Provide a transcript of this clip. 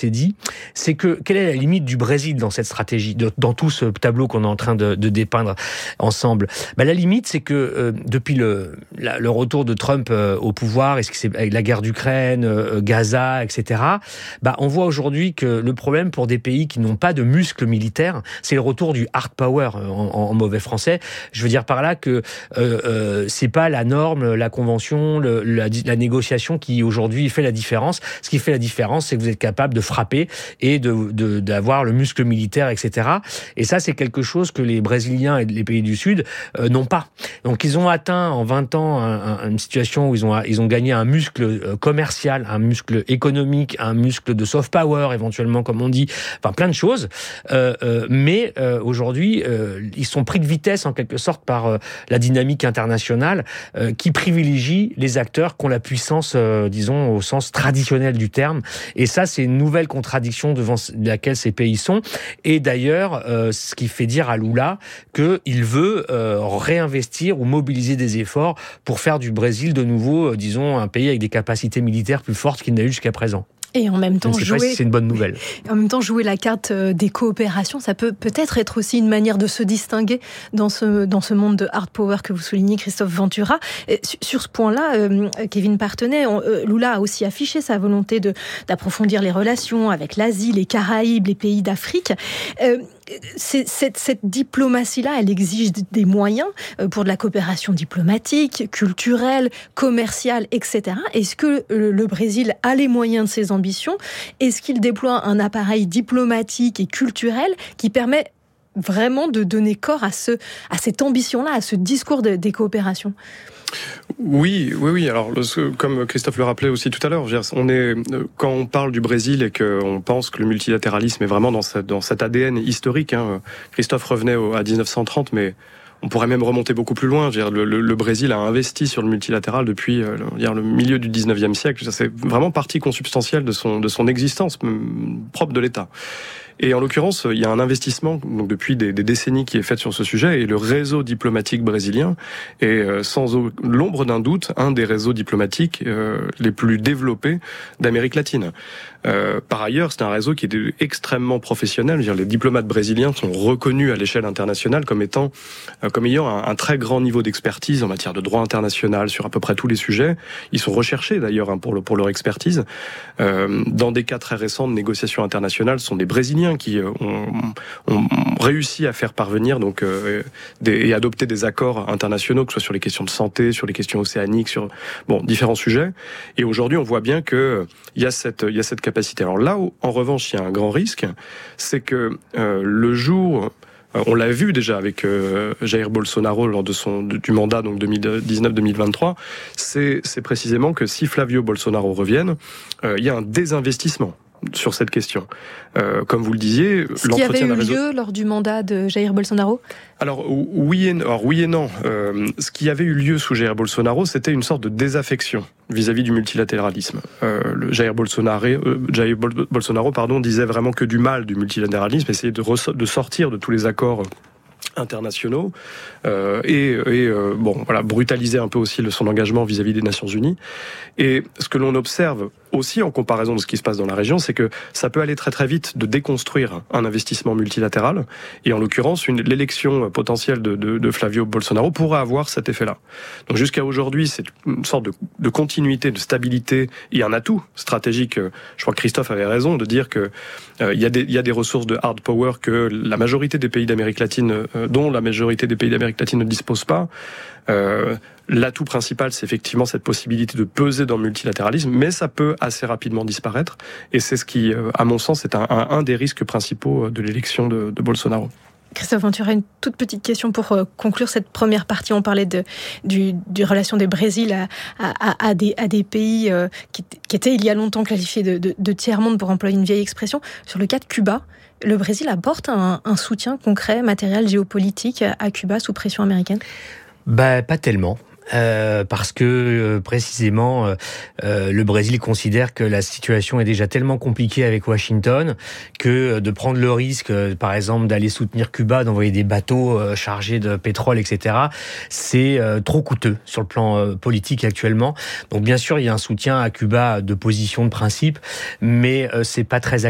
s'est dit, c'est que quelle est la limite du Brésil dans cette stratégie, dans tout ce tableau qu'on est en train de dépeindre ensemble. La limite, c'est que depuis le retour de Trump au pouvoir, avec la guerre d'Ukraine, Gaza, etc., on voit aujourd'hui que le problème pour des pays qui n'ont pas de muscles militaires, c'est le retour du hard power en mauvais français. Je veux dire par là que c'est pas la norme, la convention, la négociation qui aujourd'hui fait la différence. Ce qui fait la différence, c'est que vous êtes capable de frapper et d'avoir le muscle militaire, etc. Et ça, c'est quelque chose que les Brésiliens et les pays du Sud n'ont pas. Donc, ils ont atteint en 20 ans une situation où ils ont gagné un muscle commercial, un muscle économique, un muscle de soft power, éventuellement, comme on dit, enfin plein de choses. Mais aujourd'hui, ils sont pris de vitesse, en quelque sorte, par la dynamique internationale qui privilégie les acteurs qui ont la puissance, disons, au sens traditionnel du terme. Et ça, c'est une nouvelle contradiction devant laquelle ces pays sont. Et d'ailleurs, ce qui fait dire à Lula qu'il veut réinvestir ou mobiliser des efforts pour faire du Brésil de nouveau, disons, un pays avec des capacités militaires plus fortes qu'il n'a eu jusqu'à présent. Et en même temps, je ne sais pas si c'est une bonne nouvelle. En même temps, jouer la carte des coopérations, ça peut peut-être être aussi une manière de se distinguer dans ce monde de hard power que vous soulignez, Christophe Ventura. Et sur ce point-là, Kevin Partenay, Lula a aussi affiché sa volonté d'approfondir les relations avec l'Asie, les Caraïbes, les pays d'Afrique. Cette diplomatie-là, elle exige des moyens pour de la coopération diplomatique, culturelle, commerciale, etc. Est-ce que le Brésil a les moyens de ses ambitions ? Est-ce qu'il déploie un appareil diplomatique et culturel qui permet vraiment de donner corps à cette ambition-là, à ce discours des coopérations ? Oui. Alors, comme Christophe le rappelait aussi tout à l'heure, quand on parle du Brésil et qu'on pense que le multilatéralisme est vraiment dans cet ADN historique, Christophe revenait à 1930, mais on pourrait même remonter beaucoup plus loin. Le Brésil a investi sur le multilatéral depuis le milieu du 19e siècle. C'est vraiment partie consubstantielle de son existence propre de l'État. Et en l'occurrence, il y a un investissement donc depuis des décennies qui est fait sur ce sujet, et le réseau diplomatique brésilien est sans l'ombre d'un doute un des réseaux diplomatiques les plus développés d'Amérique latine. Par ailleurs, c'est un réseau qui est extrêmement professionnel. Les diplomates brésiliens sont reconnus à l'échelle internationale comme ayant un très grand niveau d'expertise en matière de droit international sur à peu près tous les sujets. Ils sont recherchés d'ailleurs pour leur expertise. Dans des cas très récents de négociations internationales, ce sont des Brésiliens qui ont réussi à faire parvenir et adopter des accords internationaux, que ce soit sur les questions de santé, sur les questions océaniques, sur différents sujets. Et aujourd'hui, on voit bien que il y a cette capacité. Alors là où, en revanche, il y a un grand risque, c'est que le jour... On l'a vu déjà avec Jair Bolsonaro lors du mandat donc 2019-2023, c'est précisément que si Flavio Bolsonaro revienne, il y a un désinvestissement sur cette question. Comme vous le disiez, ce qui avait eu lieu lors du mandat de Jair Bolsonaro ? Alors oui et non. Ce qui avait eu lieu sous Jair Bolsonaro, c'était une sorte de désaffection vis-à-vis du multilatéralisme. Jair Bolsonaro, disait vraiment que du mal du multilatéralisme, essayait de sortir de tous les accords internationaux brutaliser un peu aussi son engagement vis-à-vis des Nations Unies. Et ce que l'on observe aussi en comparaison de ce qui se passe dans la région, c'est que ça peut aller très très vite de déconstruire un investissement multilatéral, et en l'occurrence l'élection potentielle de Flavio Bolsonaro pourrait avoir cet effet-là. Donc jusqu'à aujourd'hui, c'est une sorte de continuité, de stabilité et un atout stratégique. Je crois que Christophe avait raison de dire que il y a des ressources de hard power que la majorité des pays d'Amérique latine, dont la majorité des pays d'Amérique latine ne disposent pas. L'atout principal, c'est effectivement cette possibilité de peser dans le multilatéralisme, mais ça peut assez rapidement disparaître, et c'est ce qui, à mon sens, est un des risques principaux de l'élection de Bolsonaro. Christophe Ventura, une toute petite question pour conclure cette première partie. On parlait du relation des Brésil à des pays qui étaient il y a longtemps qualifiés de tiers-monde, pour employer une vieille expression. Sur le cas de Cuba, le Brésil apporte un soutien concret, matériel, géopolitique à Cuba sous pression américaine ? Pas tellement. Parce que précisément le Brésil considère que la situation est déjà tellement compliquée avec Washington que de prendre le risque, par exemple, d'aller soutenir Cuba, d'envoyer des bateaux chargés de pétrole, etc., c'est trop coûteux sur le plan politique actuellement. Donc bien sûr, il y a un soutien à Cuba de position de principe, mais c'est pas très